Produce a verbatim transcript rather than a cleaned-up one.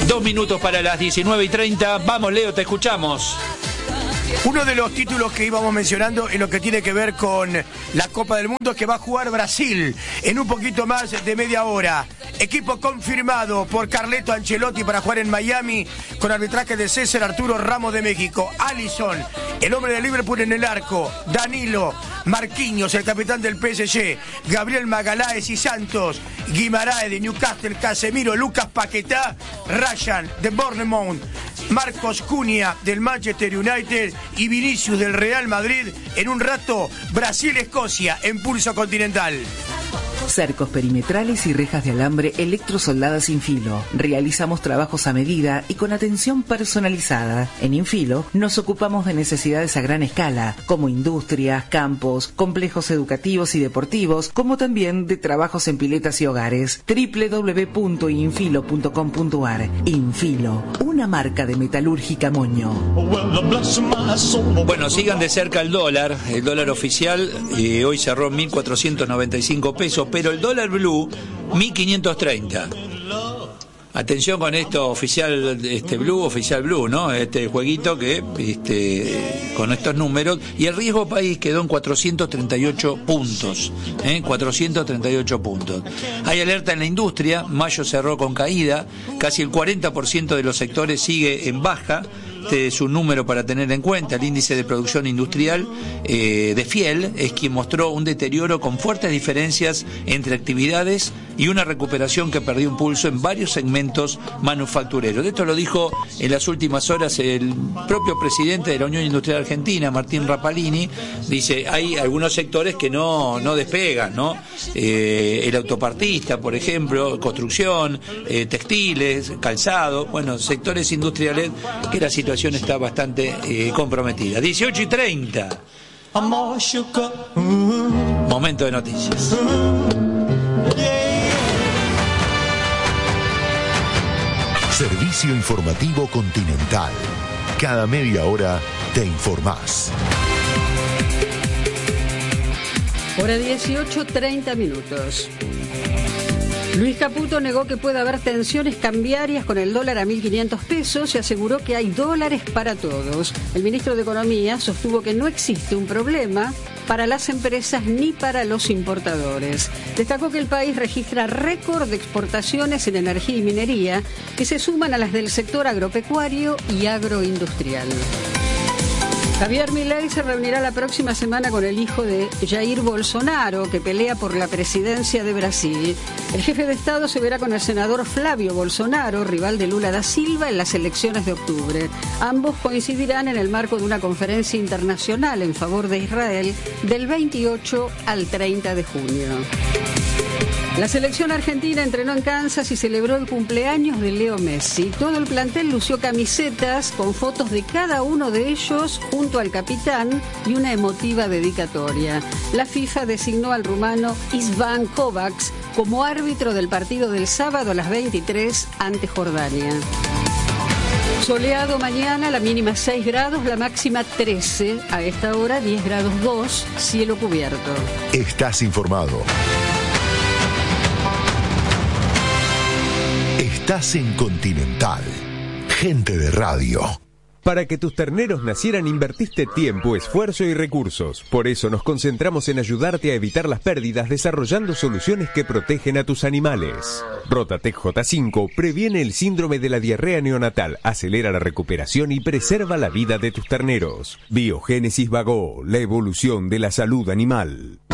Dos minutos para las diecinueve y treinta. Vamos, Leo, te escuchamos. Uno de los títulos que íbamos mencionando en lo que tiene que ver con la Copa del Mundo es que va a jugar Brasil en un poquito más de media hora. Equipo confirmado por Carleto Ancelotti para jugar en Miami con arbitraje de César Arturo Ramos de México. Alisson, el hombre de Liverpool en el arco. Danilo, Marquinhos, el capitán del P S G. Gabriel Magaláes y Santos. Guimaraes de Newcastle, Casemiro, Lucas Paquetá, Ryan de Bournemouth, Marcos Cunha del Manchester United y Vinicius del Real Madrid. En un rato, Brasil-Escocia en Pulso Continental. Cercos perimetrales y rejas de alambre electrosoldadas sin filo. Realizamos trabajos a medida y con atención personalizada. En Infilo nos ocupamos de necesidades a gran escala, como industrias, campos, complejos educativos y deportivos, como también de trabajos en piletas y hogares. doble u doble u doble u punto infilo punto com punto a r. Infilo, una marca de metalúrgica Moño. Bueno, sigan de cerca el dólar, el dólar oficial, eh, hoy cerró mil cuatrocientos noventa y cinco pesos, pero el dólar blue, mil quinientos treinta. Atención con esto, oficial este blue, oficial blue, ¿no? Este jueguito que, este, con estos números, y el riesgo país quedó en cuatrocientos treinta y ocho puntos, ¿eh? cuatrocientos treinta y ocho puntos. Hay alerta en la industria, mayo cerró con caída, casi el cuarenta por ciento de los sectores sigue en baja. Este es un número para tener en cuenta. El índice de producción industrial eh, de Fiel es quien mostró un deterioro con fuertes diferencias entre actividades y una recuperación que perdió impulso en varios segmentos manufactureros. Esto lo dijo en las últimas horas el propio presidente de la Unión Industrial Argentina, Martín Rapalini. Dice, hay algunos sectores que no, no despegan, ¿no? Eh, el autopartista, por ejemplo, construcción, eh, textiles, calzado, bueno, sectores industriales que la situación está bastante eh, comprometida. dieciocho y treinta. Momento de noticias. Servicio informativo Continental. Cada media hora te informás. Hora dieciocho, treinta minutos. Luis Caputo negó que pueda haber tensiones cambiarias con el dólar a mil quinientos pesos y aseguró que hay dólares para todos. El ministro de Economía sostuvo que no existe un problema para las empresas ni para los importadores. Destacó que el país registra récord de exportaciones en energía y minería que se suman a las del sector agropecuario y agroindustrial. Javier Milei se reunirá la próxima semana con el hijo de Jair Bolsonaro, que pelea por la presidencia de Brasil. El jefe de Estado se verá con el senador Flávio Bolsonaro, rival de Lula da Silva en las elecciones de octubre. Ambos coincidirán en el marco de una conferencia internacional en favor de Israel del veintiocho al treinta de junio. La selección argentina entrenó en Kansas y celebró el cumpleaños de Leo Messi. Todo el plantel lució camisetas con fotos de cada uno de ellos junto al capitán y una emotiva dedicatoria. La FIFA designó al rumano István Kovacs como árbitro del partido del sábado a las veintitrés ante Jordania. Soleado mañana, la mínima seis grados, la máxima trece. A esta hora diez grados dos, cielo cubierto. Estás informado. Estás en Continental. Gente de radio. Para que tus terneros nacieran invertiste tiempo, esfuerzo y recursos. Por eso nos concentramos en ayudarte a evitar las pérdidas desarrollando soluciones que protegen a tus animales. Rotatec J cinco previene el síndrome de la diarrea neonatal, acelera la recuperación y preserva la vida de tus terneros. Biogénesis Vago, la evolución de la salud animal.